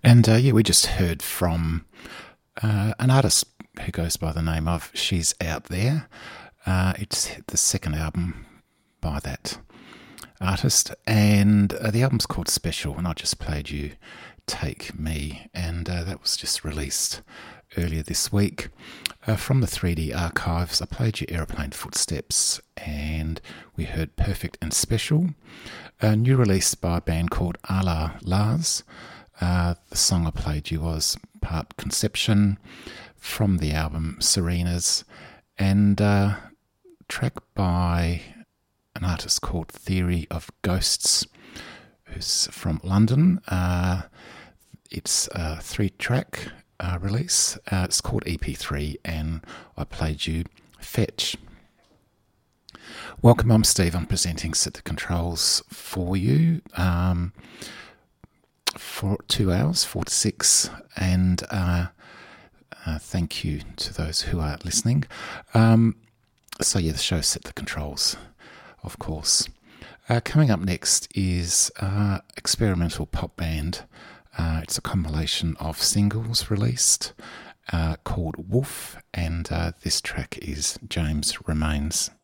And yeah, we just heard from an artist who goes by the name of She's Out There. It's the second album by that artist, and the album's called Special, and I just played you Take Me, and that was just released earlier this week. From the 3D archives, I played you Aeroplane Footsteps, and we heard Perfect and Special, a new release by a band called A La Lars. The song I played you was part Conception from the album Serenas, and track by an artist called Theory of Ghosts, who's from London. It's a 3-track release. It's called EP3, and I played you Fetch. Welcome, I'm Steve. I'm presenting Set the Controls for you for 2 hours, 4 to 6, and thank you to those who are listening. So yeah, the show Set the Controls, of course. Coming up next is experimental pop band. It's a compilation of singles released called Wolf, and this track is James Remains.